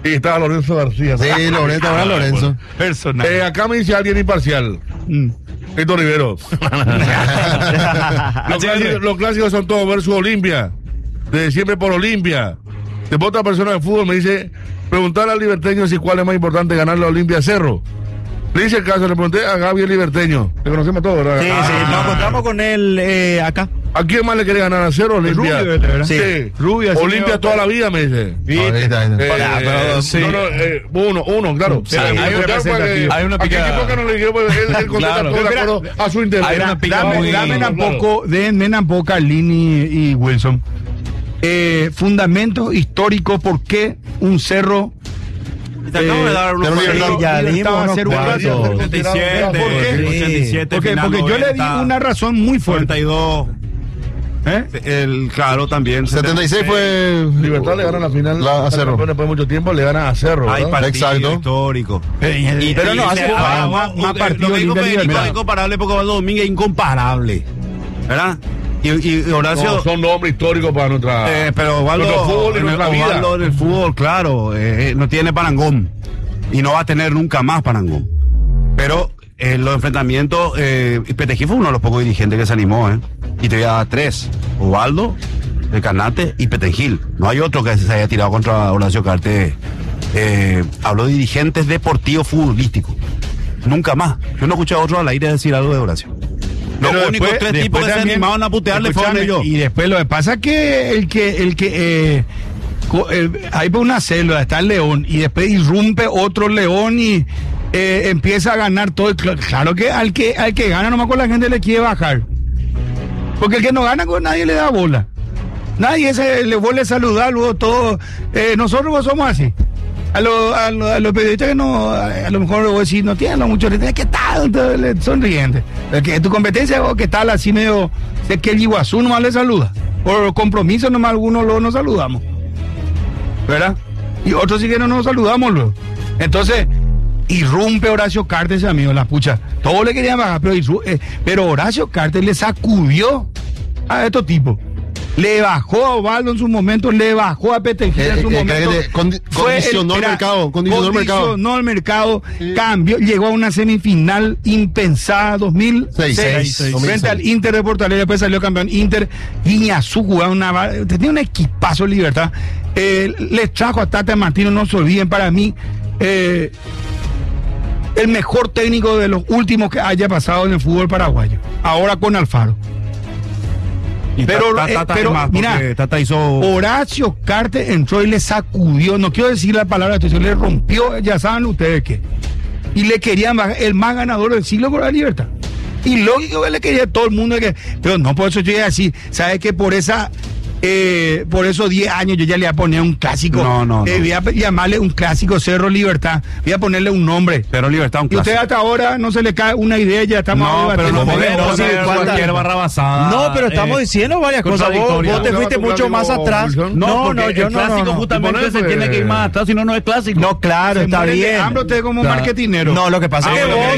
Y estaba Lorenzo García. Sí, Lorenzo, ahora Lorenzo. Personal. Acá me dice alguien imparcial. Héctor Rivero. Los clásicos son todos versus Olimpia. Desde siempre por Olimpia. Después otra persona de fútbol me dice, preguntar al liberteño si cuál es más importante, ganar la Olimpia Cerro. Le hice el caso, le pregunté a Gaby el liberteño. Le conocemos todos, ¿verdad? Sí, nos encontramos con él acá. ¿A quién más le quiere ganar a Cerro? Olimpia. Rubio, ¿verdad? Sí. Rubio, Olimpia toda la vida, me dice. Uno, claro. Sí, hay una picada. ¿A qué equipo no le quiero? Él contesta todo de acuerdo a su interés. Hay una picada muy... Denme un poco Carlini y Wilson. Fundamentos históricos, ¿por qué un Cerro... Te acabo de dar unos ya dimos unos 87, porque yo le di una razón muy fuerte. 42. Claro, también. 76 fue Libertad le gana la final a Cerro. Después de mucho tiempo le gana a Cerro. Hay partido histórico. Pero no hace más partidos. Lo que dijo es incomparable porque Osvaldo Domínguez es incomparable. ¿Verdad? Y Horacio... No, son nombres históricos para nuestra... pero Osvaldo, nuestro fútbol y nuestra vida. Osvaldo en el fútbol, claro, no tiene parangón. Y no va a tener nunca más parangón. Pero los enfrentamientos... Petejí fue uno de los pocos dirigentes que se animó, Y te voy a dar 3. Osvaldo, el Canate y Petengil. No hay otro que se haya tirado contra Horacio Carte. Hablo de dirigentes deportivos futbolísticos. Nunca más. Yo no escuché a otro al aire decir algo de Horacio. Los únicos 3 tipos que se animaban a putearle fueron ellos. Y después lo que pasa es que hay una célula, está el león, y después irrumpe otro león y empieza a ganar todo. Claro que al que gana nomás con la gente le quiere bajar. Porque el que no gana con nadie le da bola. Nadie le vuelve a saludar, luego todo. Nosotros somos así. A los periodistas que no, a lo mejor voy a decir, no tienen mucho, ¿qué tal? Sonriente. Que tu competencia, ¿qué tal? Así medio, sé que el Iguazú nomás le saluda. Por compromiso nomás algunos luego nos saludamos. ¿Verdad? Y otros sí que no nos saludamos luego. Entonces, irrumpe Horacio Cartes, amigo, la pucha. Todos le querían bajar, pero Horacio Cartes le sacudió a estos tipos. Le bajó a Osvaldo en su momento, le bajó a Petengil en su momento. Condicionó el mercado. Sí. Cambió, llegó a una semifinal impensada 2006 frente al Inter de Porto Alegre, después salió campeón Inter. Guiñazú jugaba tenía un equipazo Libertad. Les trajo a Tata Martino, no se olviden, para mí el mejor técnico de los últimos que haya pasado en el fútbol paraguayo, ahora con Alfaro. Pero mira, Tata hizo... Horacio Cartes entró y le sacudió, no quiero decir la palabra, le rompió, ya saben ustedes qué. Y le querían bajar, el más ganador del siglo por la Libertad. Y lógico que le quería a todo el mundo, pero no por eso yo iba a decir, ¿sabes qué? Por esos 10 años yo ya le iba a poner un clásico. No. Voy a llamarle un clásico Cerro Libertad. Voy a ponerle un nombre. Cerro Libertad, un clásico. Y usted hasta ahora no se le cae una idea, ya estamos pero estamos diciendo varias cosas. Vos te fuiste mucho más atrás. Yo no. El clásico justamente se tiene que ir más atrás, si no, no es clásico. No, claro, está bien. Habla usted como marketinero. No, lo que pasa es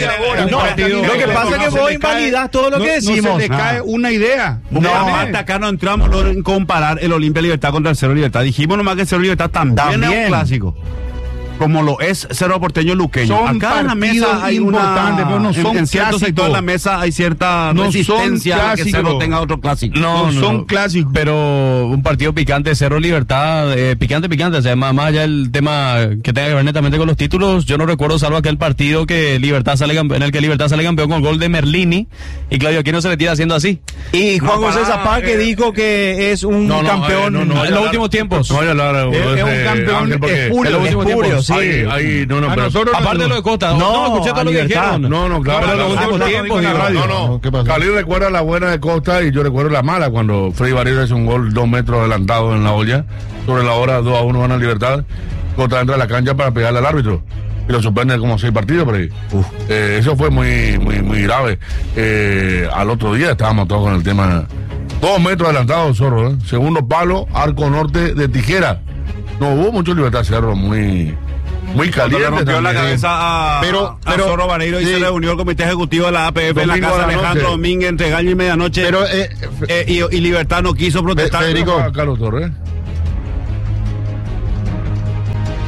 que vos invalidas todo lo que decimos. No se le cae una idea. No, hasta acá no entramos en comparar el Olimpia Libertad contra el Cerro Libertad. Dijimos nomás que el Cerro Libertad también es un clásico, como lo es Cerro Porteño Luqueño. Son acá en la mesa hay pero no son en cierto sector de la mesa hay cierta resistencia a que Cerro tenga otro clásico. No son clásicos, pero un partido picante, Cerro Libertad, picante, o sea, más allá del tema que tenga que ver netamente con los títulos, yo no recuerdo salvo aquel partido que Libertad sale en el que Libertad sale campeón con gol de Merlini, y Claudio Aquino se le tira haciendo así. Y Juan José Zapá que dijo que es un campeón en los últimos tiempos. Es un campeón espurio. Sí. Aparte de lo de Costa, no escuché todo lo que dijeron. Claro. Pero los últimos tiempos. ¿Qué pasó? Cali recuerda la buena de Costa y yo recuerdo la mala cuando Freddy Barrio hace un gol 2 metros adelantado en la olla. Sobre la hora 2-1 gana Libertad. Costa entra a la cancha para pegarle al árbitro y lo suspende como 6 partidos por ahí. Eso fue muy grave. Al otro día estábamos todos con el tema 2 metros adelantado, Zorro. Segundo palo, arco norte de tijera. No hubo mucho Libertad Cerro, muy caliente. Le rompió la cabeza a Zorro Vareiro y se reunió el comité ejecutivo de la APF en la casa de Alejandro Domínguez entre gallo y medianoche. Y Libertad no quiso protestar. Federico Carlos Torres.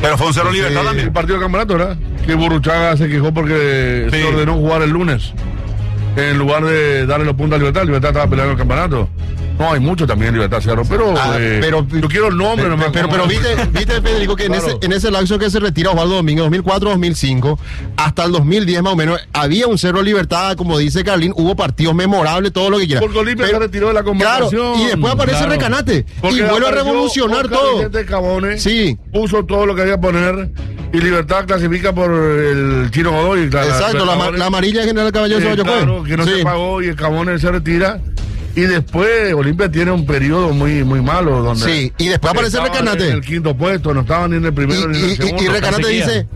Pero fue un Cerro Libertad El también. partido de campeonato, ¿verdad? Que Burruchaga se quejó porque se ordenó jugar el lunes. En lugar de darle los puntos a Libertad, Libertad estaba peleando el campeonato. No, hay mucho también en Libertad Cerro, pero yo quiero el nombre nomás. Pero viste, Federico, que claro, en ese lapso que se retira Osvaldo Domínguez, 2004-2005, hasta el 2010 más o menos, había un Cerro Libertad, como dice Carlín, hubo partidos memorables, todo lo que quiera. Porque Olimpia se retiró de la conversación. Claro, y después aparece Recanate, y vuelve a revolucionar todo. Cabones, sí. Puso todo lo que había que poner, y Libertad clasifica por el Chino Godoy. Exacto, la amarilla General Caballero Ceballos claro, que no se pagó y el Cabones se retira. Y después Olimpia tiene un periodo muy muy malo donde sí, y después aparece Recanate en el quinto puesto, no estaba ni en el primero ni en el segundo. Y Recanate dice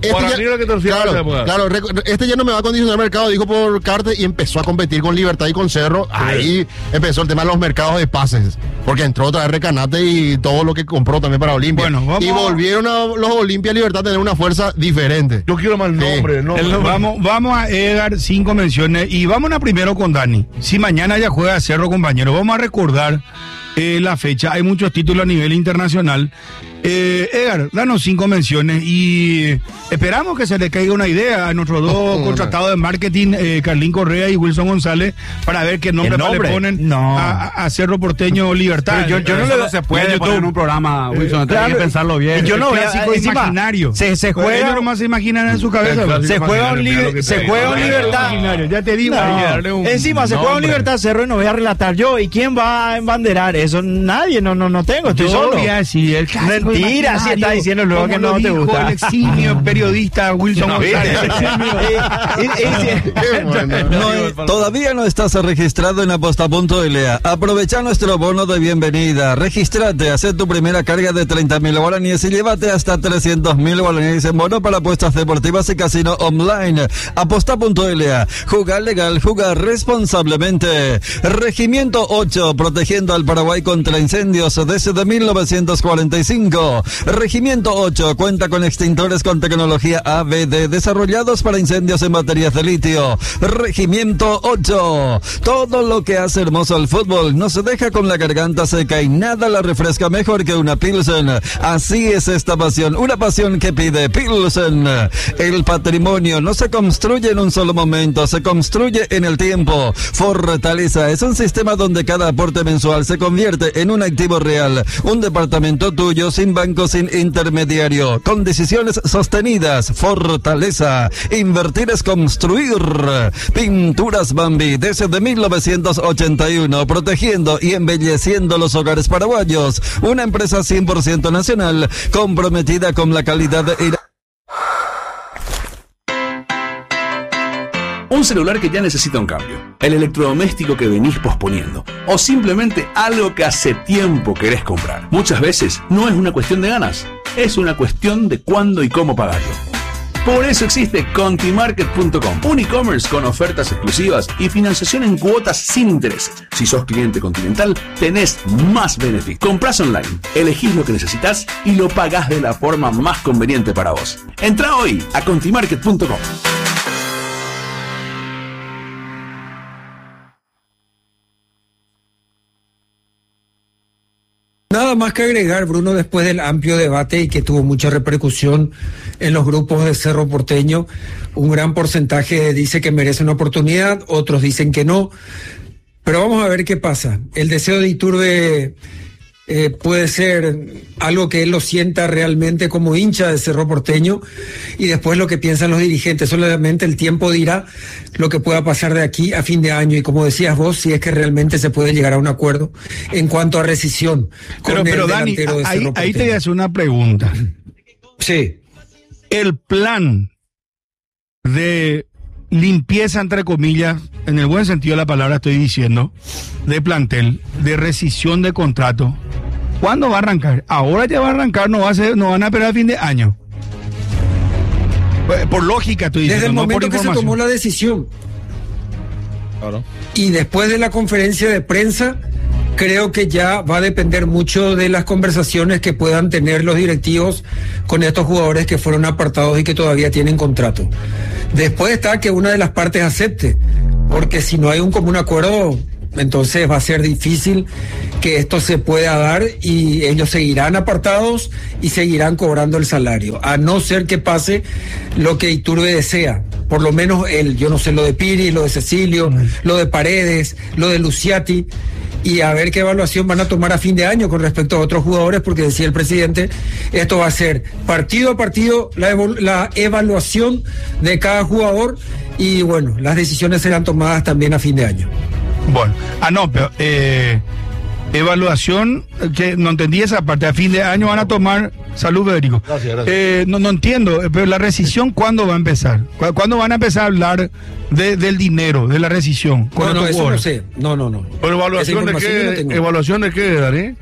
este ya no me va a condicionar el mercado, dijo por Carte, y empezó a competir con Libertad y con Cerro. Sí. Ahí empezó el tema de los mercados de pases, porque entró otra vez Recanate y todo lo que compró también para Olimpia. Y volvieron a los Olimpia Libertad a tener una fuerza diferente. Yo quiero más nombre. Vamos a Edgar 5 menciones y vámonos primero con Dani. Si mañana ya juega Cerro, compañero, vamos a recordar la fecha. Hay muchos títulos a nivel internacional. Edgar, danos 5 menciones y esperamos que se le caiga una idea a nuestros dos contratados de marketing, Carlín Correa y Wilson González, para ver qué nombre le ponen a Cerro Porteño Libertad. Yo no se puede poner en un programa, Wilson, hay que pensarlo bien. Y yo no veo imaginario. Se juega. Ellos nomás se imaginan en su cabeza. Se juega un Libertad. Ya te digo. Encima se juega un Libertad Cerro y no voy a relatar yo. ¿Y quién va a embanderar eso? Nadie, no tengo, estoy solo. Mentira, si está diciendo luego que no te gusta. El eximio periodista Wilson González. Todavía no estás registrado en aposta.la. Aprovecha nuestro bono de bienvenida. Regístrate, haz tu primera carga de 30.000 guaraníes y llévate hasta 300.000 guaraníes en bono para apuestas deportivas y casino online. Aposta.la. Jugar legal, jugar responsablemente. Regimiento 8, protegiendo al Paraguay contra incendios desde 1945. Regimiento 8 cuenta con extintores con tecnología ABD desarrollados para incendios en baterías de litio. Regimiento 8. Todo lo que hace hermoso al fútbol no se deja con la garganta seca y nada la refresca mejor que una Pilsen. Así es esta pasión, una pasión que pide Pilsen. El patrimonio no se construye en un solo momento, se construye en el tiempo. Fortaleza es un sistema donde cada aporte mensual se convierte en un activo real, un departamento tuyo sin banco, sin intermediario, con decisiones sostenidas. Fortaleza, invertir es construir. Pinturas Bambi, desde 1981, protegiendo y embelleciendo los hogares paraguayos. Una empresa 100% nacional, comprometida con la calidad y Un celular que ya necesita un cambio, el electrodoméstico que venís posponiendo, o simplemente algo que hace tiempo querés comprar. Muchas veces no es una cuestión de ganas, es una cuestión de cuándo y cómo pagarlo. Por eso existe Contimarket.com, un e-commerce con ofertas exclusivas y financiación en cuotas sin intereses. Si sos cliente Continental, tenés más beneficios. Comprás online, elegís lo que necesitas y lo pagás de la forma más conveniente para vos. Entrá hoy a Contimarket.com. Nada más que agregar, Bruno, después del amplio debate y que tuvo mucha repercusión en los grupos de Cerro Porteño, un gran porcentaje dice que merece una oportunidad, otros dicen que no, pero vamos a ver qué pasa. El deseo de Iturbe puede ser algo que él lo sienta realmente como hincha de Cerro Porteño, y después lo que piensan los dirigentes. Solamente el tiempo dirá lo que pueda pasar de aquí a fin de año, y como decías vos, si es que realmente se puede llegar a un acuerdo en cuanto a rescisión. Pero Dani, ahí te voy a hacer una pregunta. Sí. El plan de limpieza, entre comillas, en el buen sentido de la palabra estoy diciendo, de plantel, de rescisión de contrato, ¿cuándo va a arrancar? Ahora ya va a arrancar, no van a esperar a fin de año. Por lógica estoy diciendo. Desde el momento que se tomó la decisión. Claro. Y después de la conferencia de prensa, creo que ya va a depender mucho de las conversaciones que puedan tener los directivos con estos jugadores que fueron apartados y que todavía tienen contrato. Después está que una de las partes acepte, porque si no hay un común acuerdo, Entonces va a ser difícil que esto se pueda dar y ellos seguirán apartados y seguirán cobrando el salario, a no ser que pase lo que Iturbe desea, por lo menos él. Yo no sé lo de Piri, lo de Cecilio, lo de Paredes, lo de Luciati, y a ver qué evaluación van a tomar a fin de año con respecto a otros jugadores, porque decía el presidente, esto va a ser partido a partido la evaluación de cada jugador, y bueno, las decisiones serán tomadas también a fin de año. Bueno, pero evaluación, que no entendí esa parte, a fin de año van a tomar. Salud, Federico. Gracias. No entiendo, pero la rescisión, ¿cuándo va a empezar? ¿Cuándo van a empezar a hablar del dinero, de la rescisión? No, eso no sé. No. ¿Pero evaluación de qué, Dani?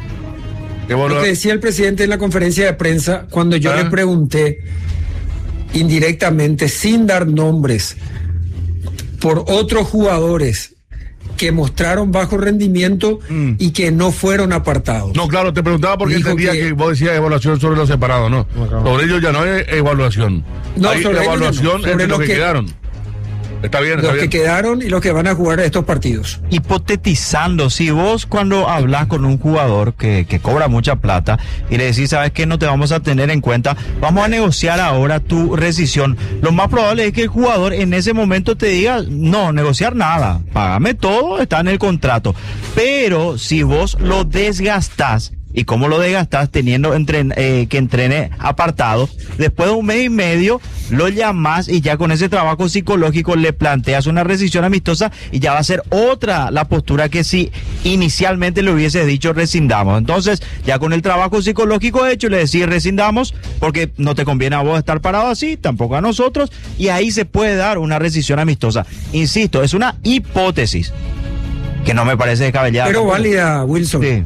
Lo que decía el presidente en la conferencia de prensa, cuando yo le pregunté indirectamente, sin dar nombres, por otros jugadores que mostraron bajo rendimiento y que no fueron apartados. No, claro, te preguntaba porque entendía que vos decías evaluación sobre los separados, ¿no? Sobre ellos ya no hay evaluación. No, hay sobre evaluación sobre entre los que quedaron. Está bien. Los que quedaron y los que van a jugar estos partidos. Hipotetizando, si vos cuando hablas con un jugador que cobra mucha plata y le decís, sabes que no te vamos a tener en cuenta, vamos a negociar ahora tu rescisión, lo más probable es que el jugador en ese momento te diga, no, negociar nada, págame todo, está en el contrato. Pero si vos lo desgastás, ¿y cómo lo desgastás? Teniendo que entrene apartado, después de un mes y medio lo llamás y ya con ese trabajo psicológico le planteas una rescisión amistosa y ya va a ser otra la postura que si inicialmente le hubieses dicho rescindamos. Entonces ya con el trabajo psicológico hecho le decís rescindamos porque no te conviene a vos estar parado así, tampoco a nosotros, y ahí se puede dar una rescisión amistosa. Insisto, es una hipótesis que no me parece descabellada. Pero válida, Wilson. Sí.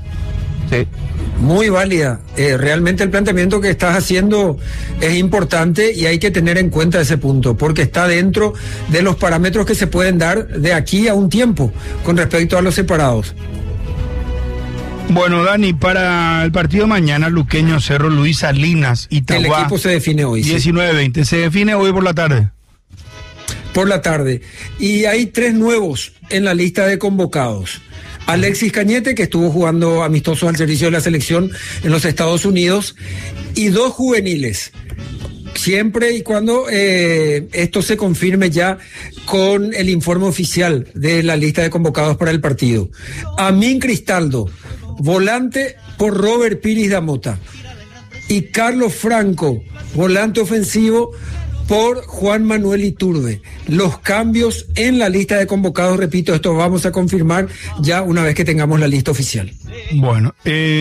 Muy válida. Realmente el planteamiento que estás haciendo es importante y hay que tener en cuenta ese punto, porque está dentro de los parámetros que se pueden dar de aquí a un tiempo con respecto a los separados. Bueno, Dani, para el partido de mañana, Luqueño, Cerro, Luis Salinas, Itagua. El equipo se define hoy. 19-20. Se define hoy por la tarde. Por la tarde. Y hay 3 nuevos en la lista de convocados. Alexis Cañete, que estuvo jugando amistosos al servicio de la selección en los Estados Unidos, y 2 juveniles, siempre y cuando esto se confirme ya con el informe oficial de la lista de convocados para el partido. Amin Cristaldo, volante por Robert Piris da Mota, y Carlos Franco, volante ofensivo por Juan Manuel Iturbe. Los cambios en la lista de convocados, repito, esto vamos a confirmar ya una vez que tengamos la lista oficial. Bueno,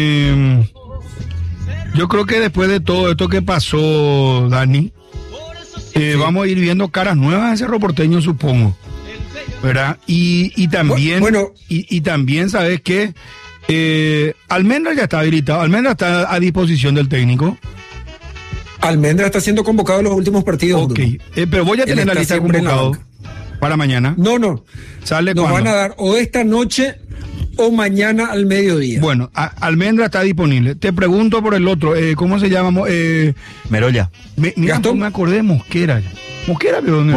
yo creo que después de todo esto que pasó, Dani, vamos a ir viendo caras nuevas en Cerro Porteño, supongo, ¿verdad? Y también, y también, ¿sabes qué? Almendra ya está habilitado, Almendra está a disposición del técnico. Almendra está siendo convocado en los últimos partidos. Ok, pero voy a tener la lista de convocados para mañana. No. ¿Sale nos cuándo? Van a dar o esta noche o mañana al mediodía. Bueno, Almendra está disponible. Te pregunto por el otro, ¿cómo se llama? Merolla. Mira, me acordé de Mosquera. Mosquera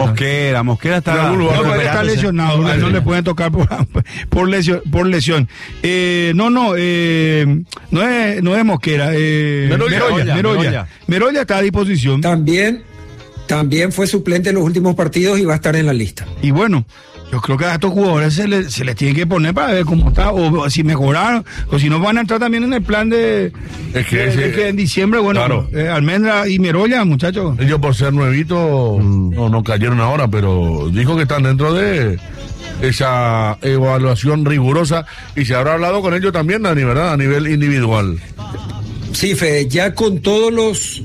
está lesionado, no le pueden tocar por lesión. No es Mosquera, Merolla está a disposición. También fue suplente en los últimos partidos y va a estar en la lista. Y bueno, yo creo que a estos jugadores se les tiene que poner para ver cómo está, o si mejoraron, o si no van a entrar también en el plan de que en diciembre, bueno, claro. Almendra y Merolla, muchachos. Ellos por ser nuevitos no cayeron ahora, pero dijo que están dentro de esa evaluación rigurosa y se habrá hablado con ellos también, Dani, ¿verdad? A nivel individual. Sí, Fede, ya con todos los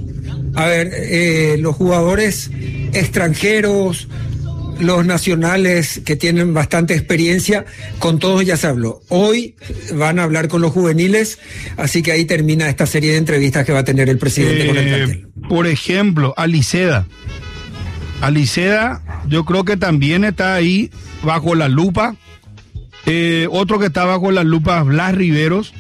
jugadores extranjeros, los nacionales que tienen bastante experiencia, con todos ya se habló. Hoy van a hablar con los juveniles, así que ahí termina esta serie de entrevistas que va a tener el presidente con el plantel. Por ejemplo, Aliceda, yo creo que también está ahí bajo la lupa. Otro que está bajo la lupa, Blas Riveros.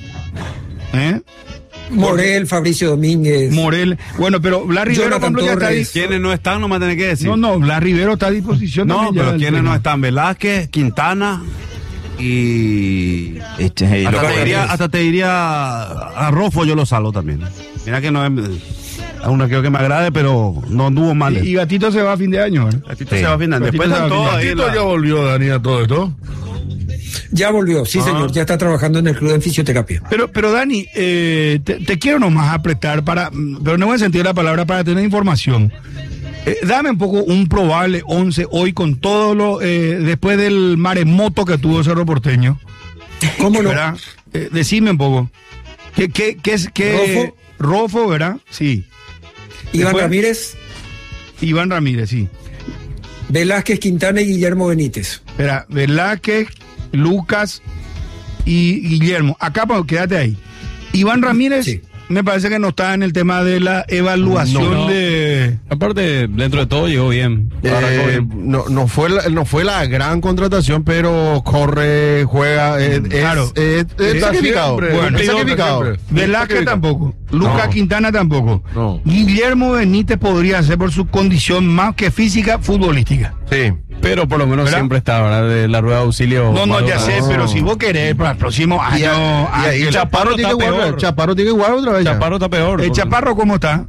Morel, Fabricio Domínguez. Bueno, pero Blas Rivero ya está ahí. ¿Quiénes no están? No me tener que decir. No, Blas Rivero está a disposición. No, pero ¿quiénes no están? Velázquez, Quintana. y hasta te diría a Rofo yo lo salvo también. Mira que no es un arquero que me agrade, pero no anduvo mal. Y Gatito se va a fin de año, ¿eh? Gatito se va a fin de año. Después de todo ahí Gatito ya volvió, Dani, a todo esto. Ya volvió, sí señor, ya está trabajando en el club de fisioterapia. Pero Dani, te quiero nomás apretar pero no voy a sentir la palabra para tener información. Dame un poco un probable 11 hoy con todo lo después del maremoto que tuvo Cerro Porteño. ¿Cómo no? Decime un poco. ¿Qué es Rofo, ¿verdad? Sí. Iván Ramírez. Iván Ramírez, sí. Velázquez, Quintana y Guillermo Benítez. Espera, Velázquez, Lucas y Guillermo. Acá, quédate ahí. Iván Ramírez, sí. Me parece que no está en el tema de la evaluación de... Aparte, dentro de todo llegó bien. No fue la gran contratación, pero corre, juega, claro. Está sacrificado. Bueno, está sacrificado. Velázquez tampoco. Lucas Quintana tampoco. No. Guillermo Benítez podría ser por su condición más que física, futbolística. Sí. Pero por lo menos ¿verdad? Siempre está, ¿verdad? De la rueda de auxilio. No, ya sé, pero si vos querés para el próximo año... Y el Chaparro tiene que jugar. Chaparro tiene que jugar otra vez. Chaparro está peor. ¿El Chaparro cómo está?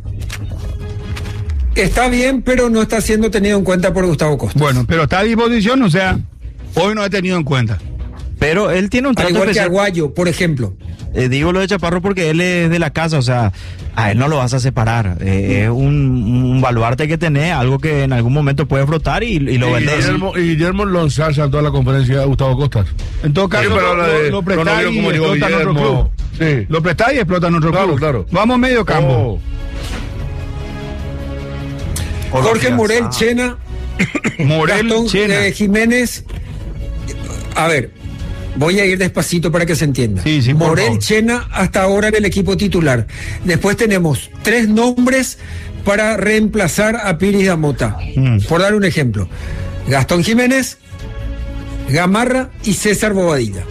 Está bien, pero no está siendo tenido en cuenta por Gustavo Costa. Bueno, pero está a disposición, o sea, hoy no he tenido en cuenta. Pero él tiene un trato al igual especial. que Aguayo, por ejemplo. Digo lo de Chaparro porque él es de la casa, o sea, a él no lo vas a separar. Es un baluarte que tenés, algo que en algún momento puede flotar y lo vendés. Guillermo Lonzal saltó a la conferencia de Gustavo Costas. En todo caso, lo prestáis y explota en otro club. Sí. Lo prestáis y explota en otro club. Claro. Vamos medio campo. Jorge Morel, Chena. Gastón Jiménez. A ver, voy a ir despacito para que se entienda. Sí, Morel, Chena, hasta ahora en el equipo titular. Después tenemos 3 nombres para reemplazar a Piris Damota. Por dar un ejemplo. Gastón Jiménez, Gamarra y César Bobadilla.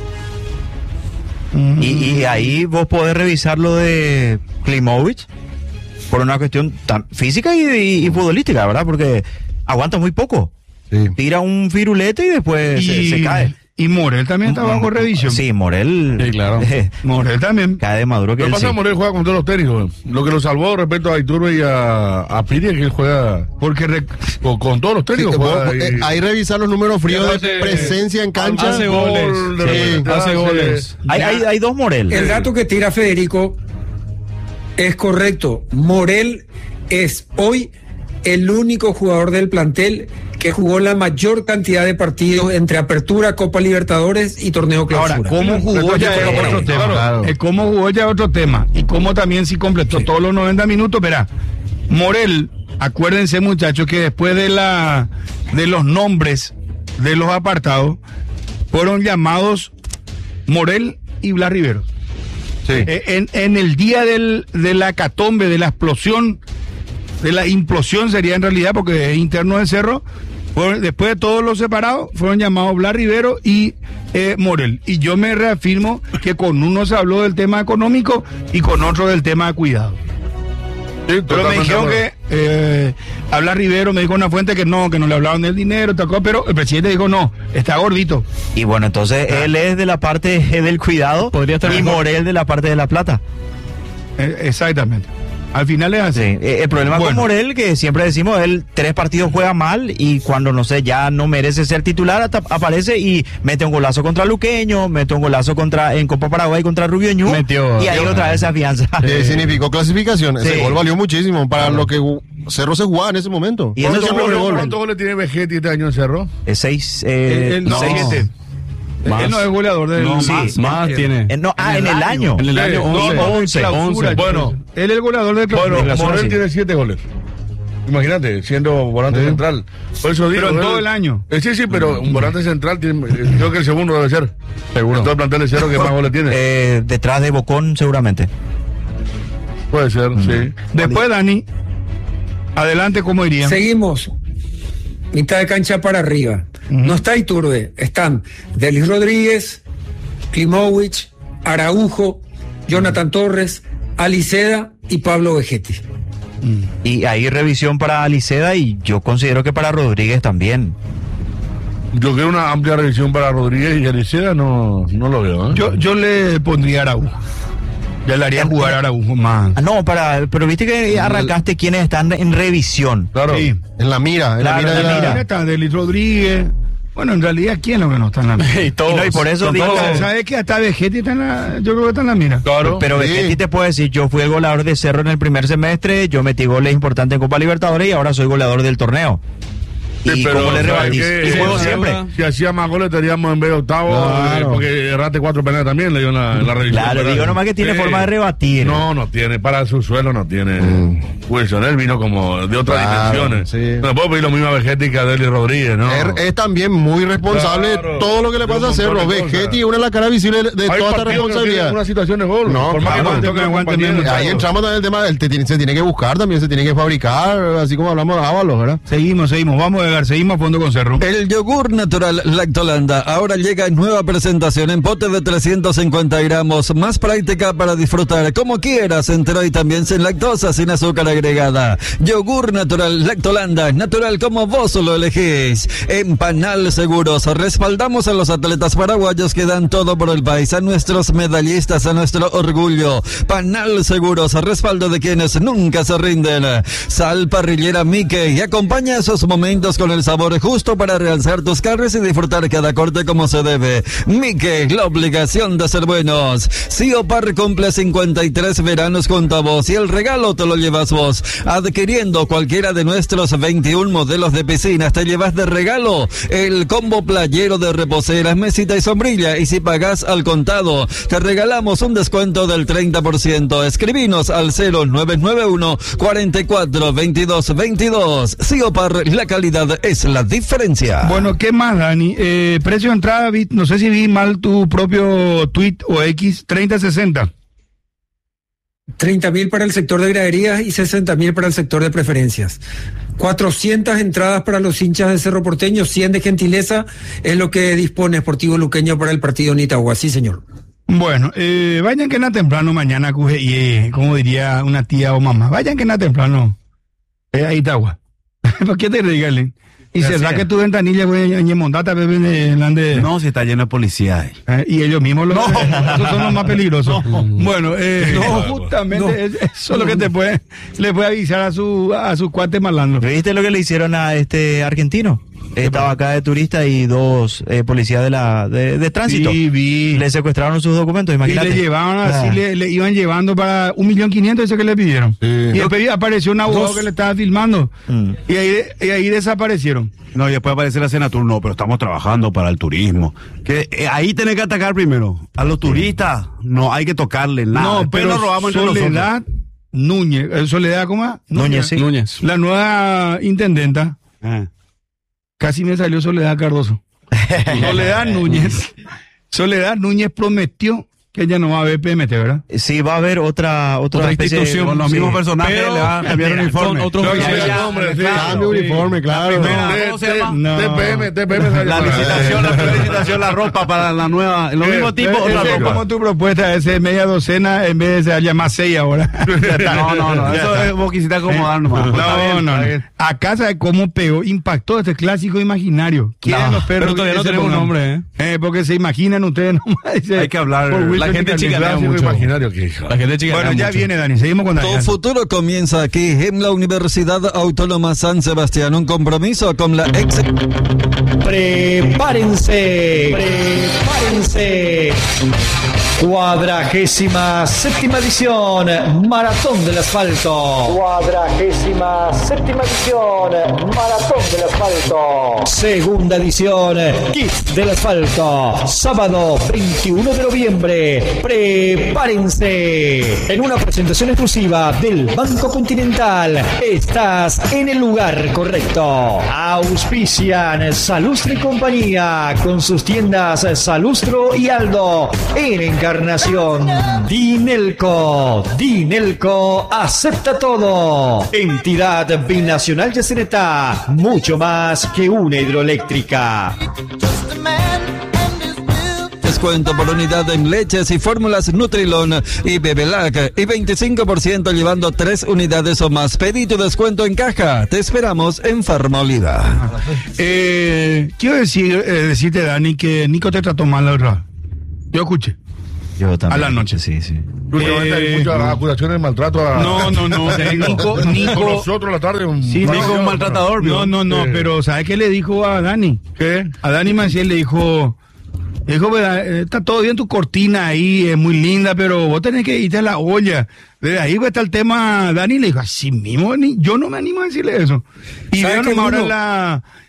Y ahí vos podés revisar lo de Klimovic por una cuestión tan física y futbolística, ¿verdad? Porque aguanta muy poco. Sí. Tira un firulete y después se cae. Y Morel también está bajo revisión. Sí, Morel. Sí, claro. Morel también. Cae de maduro que Lo él que pasa es sí. que Morel juega con todos los técnicos. Lo que lo salvó respecto a Iturbe y a Piri es que él juega porque con todos los técnicos. Ahí revisar los números fríos de presencia en cancha. Hace goles. Hace goles. Hay 2 Morel. El dato que tira Federico es correcto. Morel es hoy el único jugador del plantel que jugó la mayor cantidad de partidos entre Apertura, Copa Libertadores y Torneo Clausura. Ahora, cómo jugó ya es otro tema. Claro. El cómo jugó ya es otro tema. Y cómo también si completó todos los 90 minutos. Verá, Morel, acuérdense muchachos que después de los nombres de los apartados, fueron llamados Morel y Blas Rivero. Sí. En el día de la catombe, de la explosión, de la implosión sería en realidad, porque es interno del Cerro, después de todos los separados, fueron llamados Blas Rivero y Morel. Y yo me reafirmo que con uno se habló del tema económico y con otro del tema de cuidado. Sí, pero me dijeron que a Blas Rivero me dijo una fuente que no le hablaban del dinero, pero el presidente dijo no, está gordito. Y bueno, entonces él es de la parte del cuidado y Morel de la parte de la plata. Exactamente. Al final es así. Sí. El problema con Morel, que siempre decimos, él 3 partidos juega mal y cuando, no sé, ya no merece ser titular, aparece y mete un golazo contra Luqueño, mete un golazo en Copa Paraguay contra Rubio Ñu, y ahí otra vez se afianza. Significó clasificación. Sí. Ese gol valió muchísimo para lo que Cerro se jugaba en ese momento. Y eso ¿Cuántos goles tiene Vegetti este año en Cerro? 6. No. 7. Él no es goleador del... No, más tiene. En el año. En el año 11. Bueno, él es el goleador del club. Bueno, Morel tiene 7 goles. Imagínate, siendo volante central. Por eso digo, pero en todo el año. Sí, pero un volante central tiene, creo que el segundo debe ser. Seguro. En todo el plantel de Cerro que más goles tiene. Detrás de Bocón, seguramente. Puede ser, sí. Después, Dani, adelante, ¿cómo irían? Seguimos. Mitad de cancha para arriba. No está Iturbe, están Delis Rodríguez, Klimovic, Araujo, Jonathan Torres, Aliceda y Pablo Vegetti. Y ahí revisión para Aliceda y yo considero que para Rodríguez también. Yo quiero una amplia revisión para Rodríguez y Alicea, no lo veo. Yo le pondría a Araujo. Ya le haría jugar a Araujo más. No, pero viste que arrancaste quienes están en revisión. Claro. Sí. En la mira, en Claro, la mira de en la la... mira. Está Delis Rodríguez. Bueno, en realidad, ¿quién es lo que no está en la mira? Y todos. Y no, y por eso Son digo- todos. ¿Sabes que hasta Vegetti está en la... Yo creo que está en la mira. Claro. Pero Sí. Vegetti te puede decir, yo fui el goleador de Cerro en el primer semestre, yo metí goles importantes en Copa Libertadores y ahora soy goleador del torneo. Sí, ¿Y pero, cómo le ¿sabes rebatís? qué? Y juego Sí, siempre. Si hacía más goles, estaríamos en vez de octavo, Claro. porque erraste 4 penales también, le dio en la revisión. Claro, Pero- digo nomás que tiene Sí. forma de rebatir. No tiene, para su suelo no tiene. Wilson, él vino como de otras Claro, dimensiones. sí. No puedo pedir lo mismo a Vegetti que a Delis Rodríguez, ¿no? Es también muy responsable Claro. de todo lo que le De pasa un a Cerro. montón de Vegetti cosas. es una de las caras visibles de Hay toda esta partidos que no tienen responsabilidad. una situación de gol. No, por más que claro. aguante, Que aguante compañero. bien, Ahí entramos también el tema del se tiene que buscar también, se tiene que fabricar, así como hablamos de Ábalos, ¿verdad? Seguimos. Vamos a llegar, seguimos a fondo con Cerro. El yogur natural Lactolanda ahora llega en nueva presentación en pote de 350 gramos, más práctica para disfrutar como quieras, entero y también sin lactosa, sin azúcar agregada. Yogur natural Lactolanda, natural como vos lo elegís. En Panal Seguros respaldamos a los atletas paraguayos que dan todo por el país, a nuestros medallistas, a nuestro orgullo. Panal Seguros, respaldo de quienes nunca se rinden. Sal parrillera Mickey y acompaña esos momentos con el sabor justo para realzar tus carnes y disfrutar cada corte como se debe. Mickey, la obligación de ser buenos. Ciopar cumple 53 veranos junto a vos y el regalo te lo llevas vos. Adquiriendo cualquiera de nuestros 21 modelos de piscinas, te llevas de regalo el combo playero de reposeras, mesita y sombrilla. Y si pagás al contado, te regalamos un descuento del 30%. Escribinos al 0991 44 22 22. Ciopar, la calidad es la diferencia. Bueno, ¿qué más, Dani? Precio de entrada, no sé si vi mal tu propio tweet o X, 30-60. 30.000 para el sector de graderías y 60.000 para el sector de preferencias. 400 entradas para los hinchas de Cerro Porteño, 100 de gentileza, es lo que dispone Sportivo Luqueño para el partido en Itagua. Sí, señor. Bueno, vayan que nada temprano mañana, como diría una tía o mamá, vayan que nada temprano a Itagua. ¿Por qué te regalen? Y se da que tu ventanilla, güey, en Mondata, bebé, No, si está lleno de policía ahí. y ellos mismos esos son los más peligrosos. Bueno, justamente eso es lo que le puede avisar a su cuate malandro. ¿Viste lo que le hicieron a este argentino? Estaba acá de turista y dos policías de tránsito. Sí, vi. Le secuestraron sus documentos, Y imagínate. le llevaban así, le iban llevando para 1.500.000, eso que le pidieron. Sí. Y después apareció un abogado que le estaba filmando. Mm. Y ahí desaparecieron. No, y después aparece la Senatur, no, pero estamos trabajando para el turismo. Que ahí tenés que atacar primero. A los turistas no hay que tocarle nada. No, Después pero nos robamos entre Soledad Núñez, Soledad, ¿cómo es? Núñez, sí. Núñez. La nueva intendenta, nosotros. casi me salió Soledad Cardoso. Soledad Núñez prometió que ella no va a ver PMT, ¿verdad? Sí, va a haber otra especie institución, Con los sí. mismos personajes Pero- le van a cambiar el uniforme. Con otros No, oficiales. ya, hombre, sí. Cambio uniforme, claro. ¿Cómo se llama? No. TPM. La licitación, la ropa para la nueva, lo mismo tipo, otra Ese es ropa. como tu propuesta, ese media docena en vez de se llama 6 ahora. No, eso es vos quisiste acomodar nomás. Está bien, No. está bien. Acá sabe cómo pegó, impactó este clásico imaginario. ¿Quieren los perros? Pero todavía no que se tenemos pongan? nombre, Porque se imaginan ustedes nomás. Dice, Hay que hablar. por Wilson La gente Chicanés. chicanea Clásico mucho. imaginario que hijo. La gente chica. Bueno, ya viene, Dani, seguimos con Tu Dani. futuro comienza aquí en la Universidad Autónoma San Sebastián, un compromiso con la ex... Prepárense. 47ª edición Maratón del Asfalto. 47ª edición Maratón del Asfalto. Segunda edición Kit del Asfalto. Sábado 21 de noviembre. Prepárense. En una presentación exclusiva del Banco Continental. Estás en el lugar correcto. Auspician Salustre y Compañía con sus tiendas Salustro y Aldo en Encarnación. Dinelco acepta todo. Entidad binacional Yacyretá, mucho más que una hidroeléctrica. descuento por unidad en leches y fórmulas Nutrilon y Bebelac y 25% llevando 3 unidades o más. Pedí tu descuento en caja. Te esperamos en Farmaoliva. Quiero decirte, Dani, que Nico te trató mal la verdad. Yo escuché. Yo también. A la noche. Sí. Últimamente hay muchas acusaciones de maltrato a... No. Nico. Nosotros la tarde... Sí, Nico un maltratador. No, pero ¿sabes qué le dijo a Dani? ¿Qué? A Dani Manciel le dijo, está todo bien tu cortina ahí, es muy linda, pero vos tenés que irte a la olla. Desde ahí está el tema. Dani le dijo, así mismo, yo no me animo a decirle eso. Y veo nomás ahora